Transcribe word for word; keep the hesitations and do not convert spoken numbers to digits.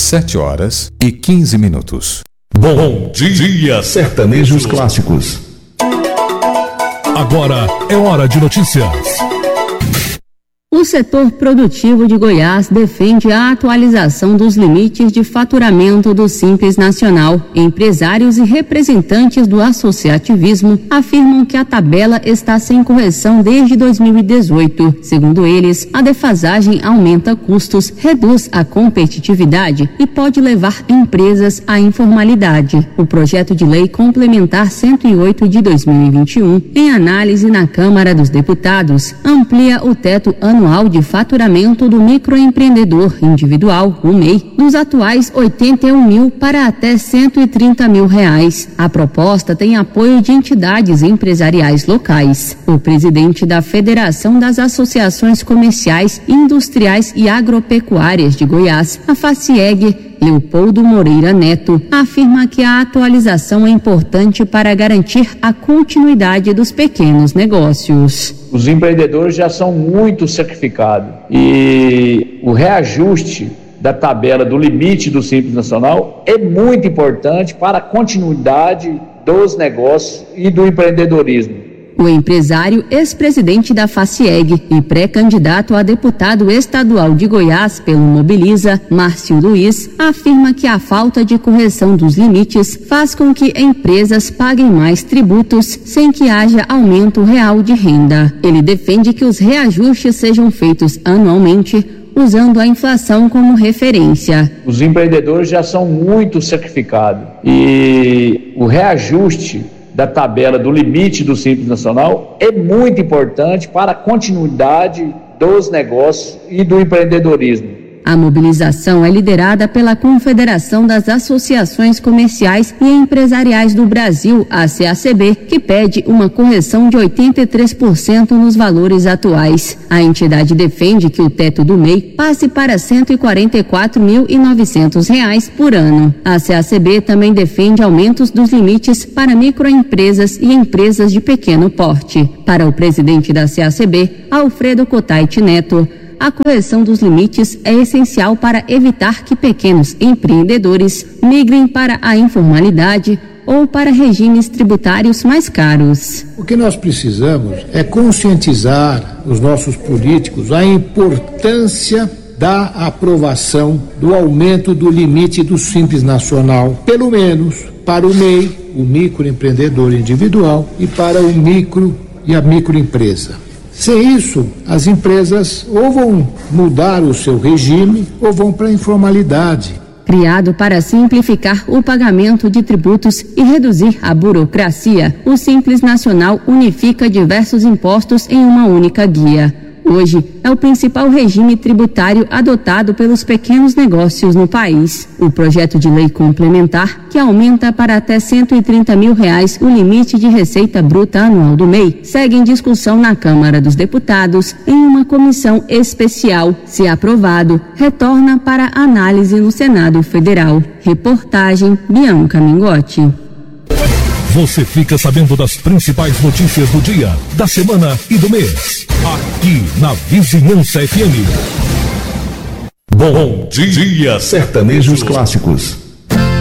sete horas e quinze minutos. Bom dia, sertanejos clássicos. Agora é hora de notícias. O setor produtivo de Goiás defende a atualização dos limites de faturamento do Simples Nacional. Empresários e representantes do associativismo afirmam que a tabela está sem correção desde dois mil e dezoito. Segundo eles, a defasagem aumenta custos, reduz a competitividade e pode levar empresas à informalidade. O projeto de lei complementar cento e oito de dois mil e vinte e um, em análise na Câmara dos Deputados, amplia o teto anual anual de faturamento do microempreendedor individual, o M E I, dos atuais oitenta e um mil para até cento e trinta mil reais. A proposta tem apoio de entidades empresariais locais. O presidente da Federação das Associações Comerciais, Industriais e Agropecuárias de Goiás, a FACIEG, Leopoldo Moreira Neto, afirma que a atualização é importante para garantir a continuidade dos pequenos negócios. Os empreendedores já são muito sacrificados e o reajuste da tabela do limite do Simples Nacional é muito importante para a continuidade dos negócios e do empreendedorismo. O empresário, ex-presidente da FACIEG e pré-candidato a deputado estadual de Goiás pelo Mobiliza, Márcio Luiz, afirma que a falta de correção dos limites faz com que empresas paguem mais tributos sem que haja aumento real de renda. Ele defende que os reajustes sejam feitos anualmente, usando a inflação como referência. Os empreendedores já são muito sacrificados e o reajuste da tabela do limite do Simples Nacional é muito importante para a continuidade dos negócios e do empreendedorismo. A mobilização é liderada pela Confederação das Associações Comerciais e Empresariais do Brasil, a C A C B, que pede uma correção de oitenta e três por cento nos valores atuais. A entidade defende que o teto do M E I passe para cento e quarenta e quatro mil e novecentos reais por ano. A C A C B também defende aumentos dos limites para microempresas e empresas de pequeno porte. Para o presidente da C A C B, Alfredo Cotait Neto, a correção dos limites é essencial para evitar que pequenos empreendedores migrem para a informalidade ou para regimes tributários mais caros. O que nós precisamos é conscientizar os nossos políticos a importância da aprovação do aumento do limite do Simples Nacional, pelo menos para o M E I, o microempreendedor individual, e para o micro e a microempresa. Sem isso, as empresas ou vão mudar o seu regime ou vão para a informalidade. Criado para simplificar o pagamento de tributos e reduzir a burocracia, o Simples Nacional unifica diversos impostos em uma única guia. Hoje, é o principal regime tributário adotado pelos pequenos negócios no país. O projeto de lei complementar, que aumenta para até cento e trinta mil reais o limite de receita bruta anual do M E I, segue em discussão na Câmara dos Deputados em uma comissão especial. Se aprovado, retorna para análise no Senado Federal. Reportagem Bianca Mingotti. Você fica sabendo das principais notícias do dia, da semana e do mês. Aqui na Vizinhança F M. Bom dia, sertanejos clássicos.